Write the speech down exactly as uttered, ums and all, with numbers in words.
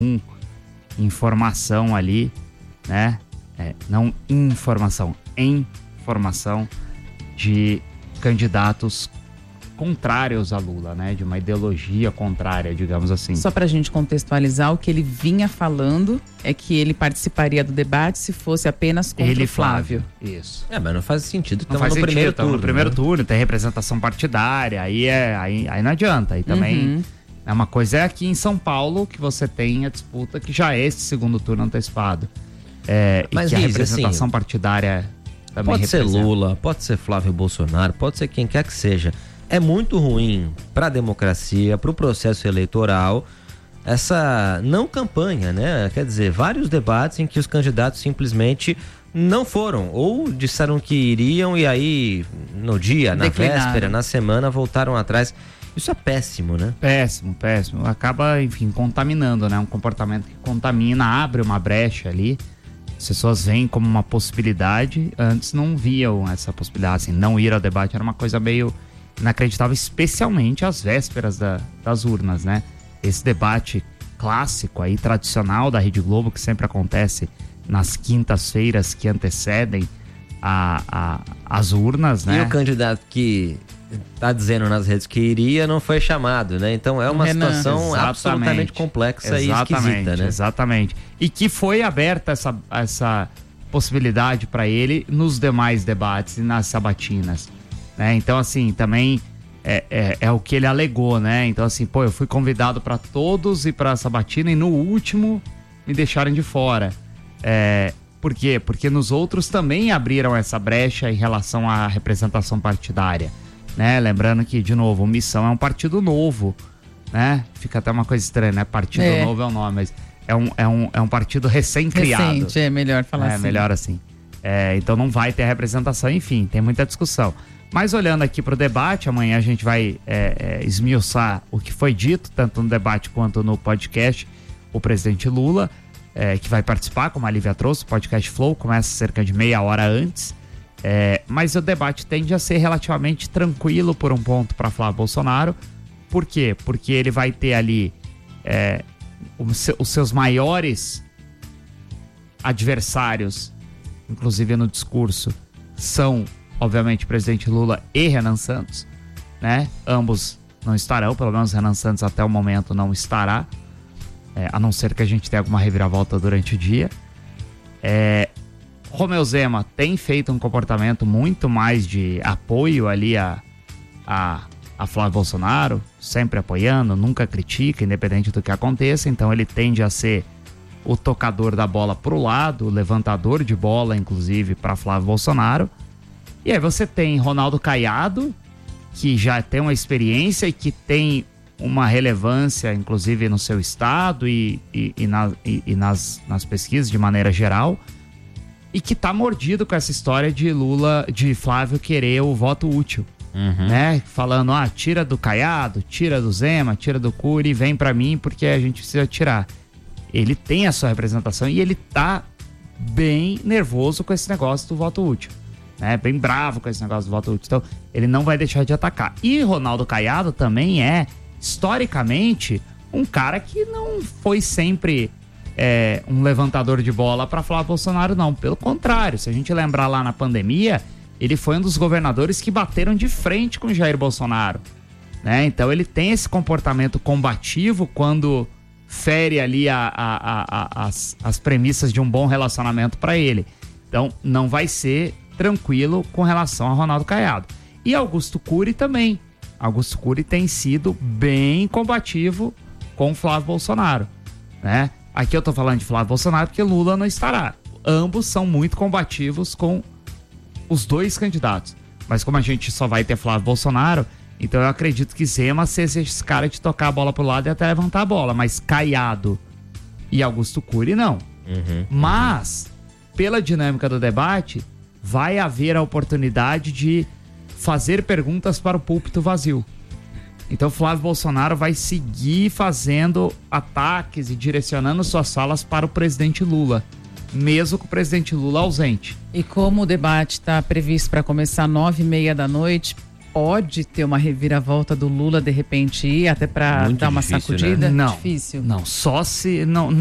um, informação ali, né? É, não informação, informação de candidatos contrários a Lula, né? De uma ideologia contrária, digamos assim. Só pra gente contextualizar, o que ele vinha falando é que ele participaria do debate se fosse apenas contra ele, o Flávio. Flávio. Isso. É, mas não faz sentido. Não faz no sentido, primeiro turno. no primeiro né? turno, tem representação partidária, aí, é, aí, aí não adianta. Aí também, Uhum. é uma coisa é aqui em São Paulo que você tem a disputa que já é esse segundo turno antecipado. É, Mas, e que Riz, a representação assim, partidária também Pode ser representa. Lula, pode ser Flávio Bolsonaro, pode ser quem quer que seja. É muito ruim para a democracia, para o processo eleitoral, essa não campanha, né? Quer dizer, vários debates em que os candidatos simplesmente não foram, ou disseram que iriam e aí no dia, na Declinaram. véspera, na semana, voltaram atrás. Isso é péssimo, né? Péssimo, péssimo. Acaba, enfim, contaminando, né? Um comportamento que contamina, abre uma brecha ali. As pessoas veem como uma possibilidade, antes não viam essa possibilidade, assim, não ir ao debate era uma coisa meio inacreditável, especialmente às vésperas da, das urnas, né? Esse debate clássico aí, tradicional da Rede Globo, que sempre acontece nas quintas-feiras que antecedem a, a, as urnas, né? E o candidato que tá dizendo nas redes que iria não foi chamado, né? Então é uma Renan. situação Exatamente. absolutamente complexa Exatamente, e esquisita, né? Exatamente. E que foi aberta essa, essa possibilidade para ele nos demais debates e nas sabatinas, né? Então, assim, também é, é, é o que ele alegou, né? Então, assim, pô, eu fui convidado para todos e para a sabatina e no último me deixaram de fora. É, por quê? Porque nos outros também abriram essa brecha em relação à representação partidária, né? Lembrando que, de novo, o Missão é um partido novo, né? Fica até uma coisa estranha, né? Partido É. novo é o nome, mas é um, é um, é um partido recém-criado. Recente, é melhor falar É, assim. melhor assim. É, então não vai ter representação, enfim, tem muita discussão. Mas olhando aqui para o debate, amanhã a gente vai é, é, esmiuçar o que foi dito, tanto no debate quanto no podcast, o presidente Lula, é, que vai participar, como a Lívia trouxe, o podcast Flow, começa cerca de meia hora antes. É, mas o debate tende a ser relativamente tranquilo por um ponto para Flávio Bolsonaro. Por quê? Porque ele vai ter ali é, os, os seus maiores adversários, inclusive no discurso, são, obviamente, o presidente Lula e Renan Santos, né? Ambos não estarão, pelo menos Renan Santos até o momento não estará, é, a não ser que a gente tenha alguma reviravolta durante o dia. É, Romeu Zema tem feito um comportamento muito mais de apoio ali a, a, a Flávio Bolsonaro, sempre apoiando, nunca critica, independente do que aconteça, então ele tende a ser o tocador da bola pro lado, o levantador de bola, inclusive, para Flávio Bolsonaro. E aí você tem Ronaldo Caiado, que já tem uma experiência e que tem uma relevância, inclusive, no seu estado e, e, e, na, e, e nas, nas pesquisas de maneira geral, e que tá mordido com essa história de Lula, de Flávio querer o voto útil, Uhum. né? Falando, ah, tira do Caiado, tira do Zema, tira do Cury, vem pra mim porque a gente precisa tirar. Ele tem a sua representação e ele tá bem nervoso com esse negócio do voto útil, né? Bem bravo com esse negócio do voto útil. Então, ele não vai deixar de atacar. E Ronaldo Caiado também é, historicamente, um cara que não foi sempre é, um levantador de bola para Flávio Bolsonaro, não. Pelo contrário, se a gente lembrar lá na pandemia, ele foi um dos governadores que bateram de frente com Jair Bolsonaro, né? Então, ele tem esse comportamento combativo quando fere ali a, a, a, a, as, as premissas de um bom relacionamento para ele. Então, não vai ser tranquilo com relação a Ronaldo Caiado. E Augusto Cury também. Augusto Cury tem sido bem combativo com Flávio Bolsonaro, né? Aqui eu tô falando de Flávio Bolsonaro porque Lula não estará. Ambos são muito combativos com os dois candidatos. Mas como a gente só vai ter Flávio Bolsonaro, então eu acredito que Zema seja esse cara de tocar a bola pro lado e até levantar a bola. Mas Caiado e Augusto Cury não. Uhum. Mas, pela dinâmica do debate, vai haver a oportunidade de fazer perguntas para o púlpito vazio. Então Flávio Bolsonaro vai seguir fazendo ataques e direcionando suas falas para o presidente Lula, mesmo com o presidente Lula ausente. E como o debate está previsto para começar nove e meia da noite, pode ter uma reviravolta do Lula de repente ir até para dar uma difícil, sacudida? Né? Não, Difícil. não, só se não